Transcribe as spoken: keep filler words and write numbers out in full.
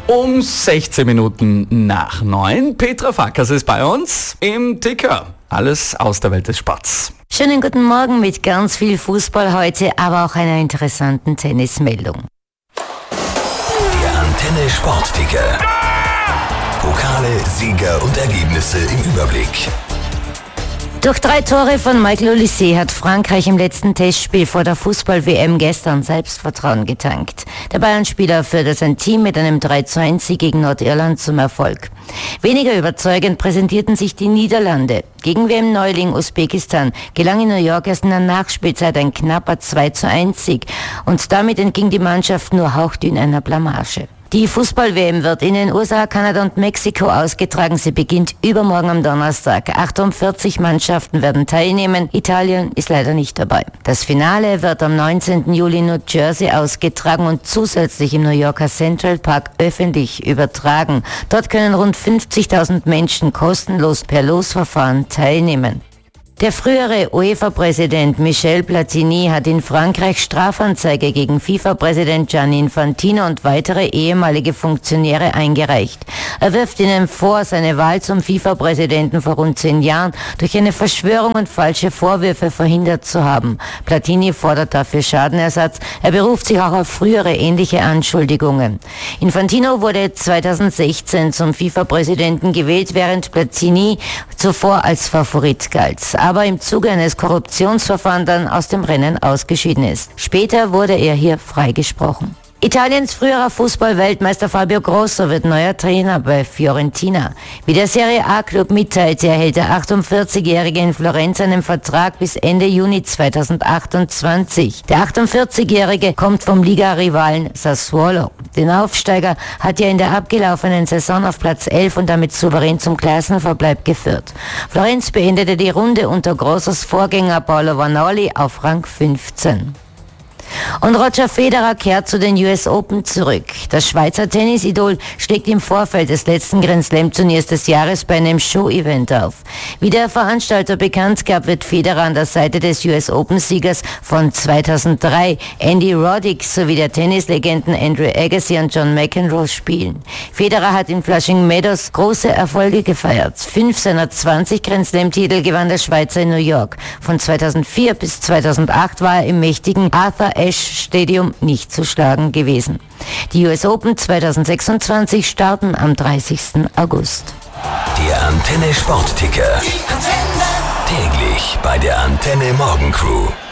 Um sechzehn Minuten nach neun. Petra Farkas ist bei uns im Ticker. Alles aus der Welt des Sports. Schönen guten Morgen mit ganz viel Fußball heute, aber auch einer interessanten Tennismeldung. Der Antenne Sportticker. Pokale, Sieger und Ergebnisse im Überblick. Durch drei Tore von Michael Olise hat Frankreich im letzten Testspiel vor der Fußball-W M gestern Selbstvertrauen getankt. Der Bayern-Spieler führte sein Team mit einem drei zu eins Sieg gegen Nordirland zum Erfolg. Weniger überzeugend präsentierten sich die Niederlande. Gegen W M-Neuling Usbekistan gelang in New York erst in der Nachspielzeit ein knapper zwei zu eins Sieg und damit entging die Mannschaft nur hauchdünn einer Blamage. Die Fußball-W M wird in den U S A, Kanada und Mexiko ausgetragen. Sie beginnt übermorgen am Donnerstag. achtundvierzig Mannschaften werden teilnehmen. Italien ist leider nicht dabei. Das Finale wird am neunzehnten Juli in New Jersey ausgetragen und zusätzlich im New Yorker Central Park öffentlich übertragen. Dort können rund fünfzigtausend Menschen kostenlos per Losverfahren teilnehmen. Der frühere UEFA-Präsident Michel Platini hat in Frankreich Strafanzeige gegen FIFA-Präsident Gianni Infantino und weitere ehemalige Funktionäre eingereicht. Er wirft ihnen vor, seine Wahl zum FIFA-Präsidenten vor rund zehn Jahren durch eine Verschwörung und falsche Vorwürfe verhindert zu haben. Platini fordert dafür Schadenersatz. Er beruft sich auch auf frühere ähnliche Anschuldigungen. Infantino wurde zweitausendsechzehn zum FIFA-Präsidenten gewählt, während Platini zuvor als Favorit galt, aber im Zuge eines Korruptionsverfahrens dann aus dem Rennen ausgeschieden ist. Später wurde er hier freigesprochen. Italiens früherer Fußball-Weltmeister Fabio Grosso wird neuer Trainer bei Fiorentina. Wie der Serie A-Club mitteilte, erhält der achtundvierzigjährige in Florenz einen Vertrag bis Ende Juni zweitausendachtundzwanzig. Der achtundvierzigjährige kommt vom Liga-Rivalen Sassuolo. Den Aufsteiger hat er in der abgelaufenen Saison auf Platz elf und damit souverän zum Klassenverbleib geführt. Florenz beendete die Runde unter Grossos Vorgänger Paolo Vanoli auf Rang fünfzehn. Und Roger Federer kehrt zu den U S Open zurück. Das Schweizer Tennisidol schlägt im Vorfeld des letzten Grand Slam Turniers des Jahres bei einem Show-Event auf. Wie der Veranstalter bekannt gab, wird Federer an der Seite des U S Open-Siegers von zweitausenddrei, Andy Roddick, sowie der Tennislegenden Andrew Agassi und John McEnroe spielen. Federer hat in Flushing Meadows große Erfolge gefeiert. Fünf seiner zwanzig Grand Slam-Titel gewann der Schweizer in New York. Von zweitausendvier bis zweitausendacht war er im mächtigen Arthur Ashe Stadium nicht zu schlagen gewesen. Die U S Open zweitausendsechsundzwanzig starten am dreißigsten August. Der Antenne Sportticker. Täglich bei der Antenne Morgencrew.